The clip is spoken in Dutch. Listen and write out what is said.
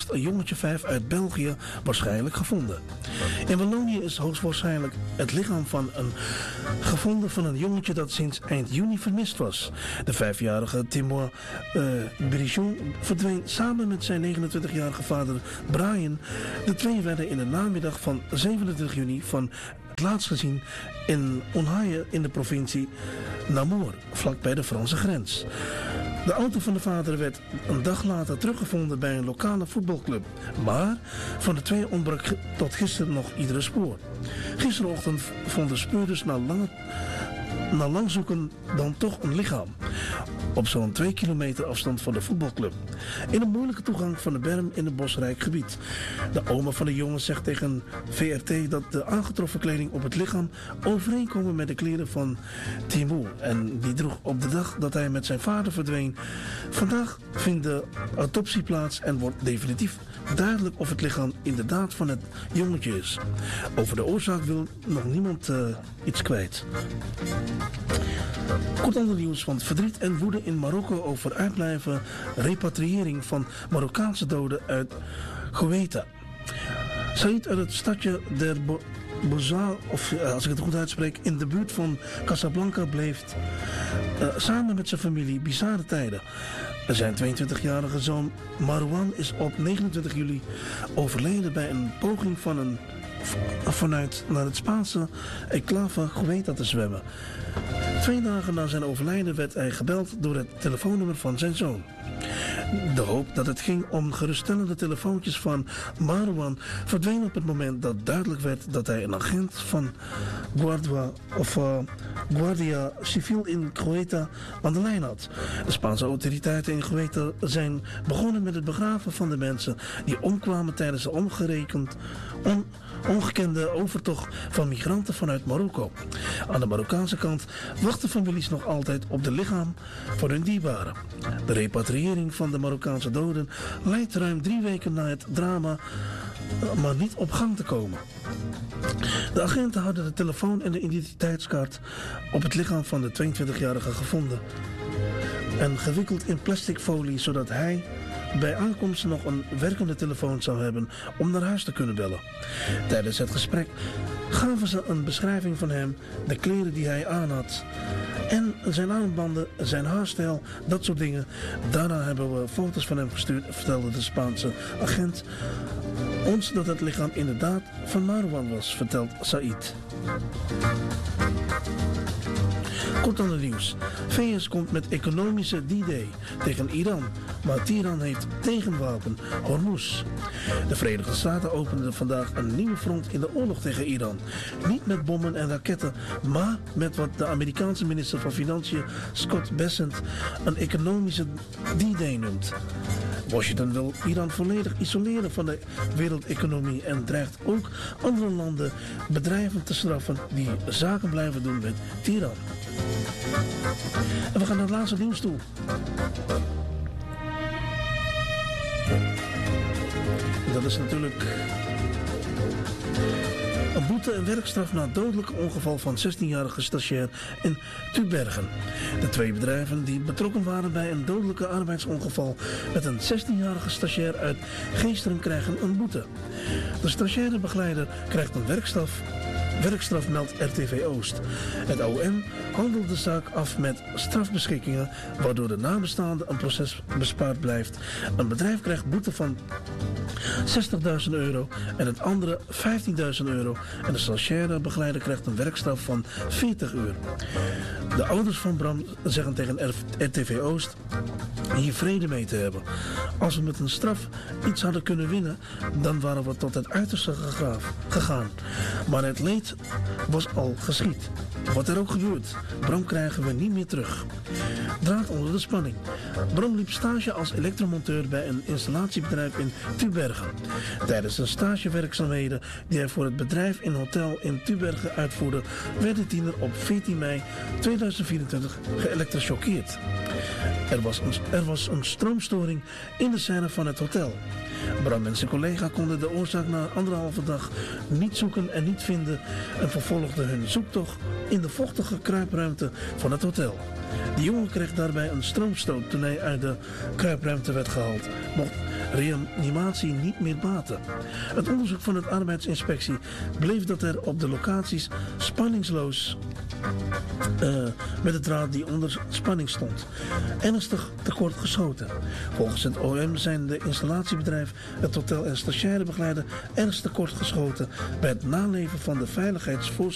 naast een jongetje 5 uit België waarschijnlijk gevonden. In Wallonië is hoogstwaarschijnlijk het lichaam gevonden van een jongetje dat sinds eind juni vermist was. De 5-jarige Timur Brichon verdween samen met zijn 29-jarige vader Brian. De twee werden in de namiddag van 27 juni van het laatst gezien in Onhaye in de provincie Namur, vlakbij de Franse grens. De auto van de vader werd een dag later teruggevonden bij een lokale voetbalclub. Maar van de twee ontbrak tot gisteren nog iedere spoor. Gisterochtend vonden speurders na lang zoeken dan toch een lichaam. Op zo'n 2 kilometer afstand van de voetbalclub. In een moeilijke toegang van de berm in een bosrijk gebied. De oma van de jongen zegt tegen VRT dat de aangetroffen kleding op het lichaam overeenkomen met de kleren van Timur. En die droeg op de dag dat hij met zijn vader verdween. Vandaag vindt de autopsie plaats en wordt definitief duidelijk of het lichaam inderdaad van het jongetje is. Over de oorzaak wil nog niemand iets kwijt. Kort ander nieuws van verdriet en woede in Marokko over uitblijven repatriëring van Marokkaanse doden uit Goueta. Said uit het stadje Der Bouza, of als ik het goed uitspreek, in de buurt van Casablanca bleef samen met zijn familie bizarre tijden. Zijn 22-jarige zoon Marouane is op 29 juli overleden bij een poging vanuit naar het Spaanse enclave Goueta te zwemmen. 2 dagen na zijn overlijden werd hij gebeld door het telefoonnummer van zijn zoon. De hoop dat het ging om geruststellende telefoontjes van Marouane verdween op het moment dat duidelijk werd dat hij een agent van Guardia Civil in Goueta aan de lijn had. De Spaanse autoriteiten in Goueta zijn begonnen met het begraven van de mensen die omkwamen tijdens de ongekende overtocht van migranten vanuit Marokko. Aan de Marokkaanse kant wachten families nog altijd op de lichaam voor hun dierbaren. De repatriëring van de Marokkaanse doden lijkt ruim 3 weken na het drama maar niet op gang te komen. De agenten hadden de telefoon en de identiteitskaart op het lichaam van de 22-jarige gevonden en gewikkeld in plastic folie, zodat hij bij aankomst nog een werkende telefoon zou hebben om naar huis te kunnen bellen. Tijdens het gesprek gaven ze een beschrijving van hem, de kleren die hij aan had en zijn armbanden, zijn haarstijl, dat soort dingen. Daarna hebben we foto's van hem gestuurd, vertelde de Spaanse agent ons dat het lichaam inderdaad van Marouane was, vertelt Said. Kort ander nieuws. VS komt met economische D-Day tegen Iran, maar Teheran heeft tegenwapen Hormuz. De Verenigde Staten openden vandaag een nieuwe front in de oorlog tegen Iran. Niet met bommen en raketten, maar met wat de Amerikaanse minister van Financiën Scott Bessent een economische D-Day noemt. Washington wil Iran volledig isoleren van de wereldeconomie en dreigt ook andere landen, bedrijven te straffen die zaken blijven doen met Teheran. En we gaan naar het laatste nieuws toe. Dat is natuurlijk een boete en werkstraf na het dodelijke ongeval van 16-jarige stagiair in Tubbergen. De 2 bedrijven die betrokken waren bij een dodelijke arbeidsongeval met een 16-jarige stagiair uit Geesteren krijgen een boete. De stagiaire begeleider krijgt een werkstraf, meldt RTV Oost. Het OM handelt de zaak af met strafbeschikkingen, waardoor de nabestaande een proces bespaard blijft. Een bedrijf krijgt boete van €60.000 en het andere €15.000 en de stagiaire begeleider krijgt een werkstraf van 40 uur. De ouders van Bram zeggen tegen RTV Oost hier vrede mee te hebben. Als we met een straf iets hadden kunnen winnen, dan waren we tot het uiterste gegaan. Maar het leed was al geschied. Wat er ook gebeurt, Bram krijgen we niet meer terug. Draad onder de spanning. Bram liep stage als elektromonteur bij een installatiebedrijf in Tubbergen. Tijdens zijn stagewerkzaamheden die hij voor het bedrijf in hotel in Tubbergen uitvoerde, werd de tiener op 14 mei 2024 geëlektrochoqueerd. Er was een stroomstoring in de scène van het hotel. Bram en zijn collega konden de oorzaak na 1,5 dag niet zoeken en niet vinden en vervolgden hun zoektocht in de vochtige kruipruimte van het hotel. De jongen kreeg daarbij een stroomstoot toen hij uit de kruipruimte werd gehaald. reanimatie niet meer baatte. Het onderzoek van de arbeidsinspectie bleef dat er op de locaties spanningsloos met de draad die onder spanning stond ernstig tekort geschoten. Volgens het OM zijn de installatiebedrijf, het hotel en stagiaire begeleider ernstig tekort geschoten bij het naleven van de veiligheidsvoorschriften